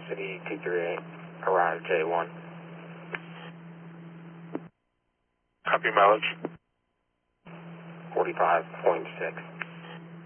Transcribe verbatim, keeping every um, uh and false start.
City two three eight, arrive J one. Copy mileage. forty-five point six.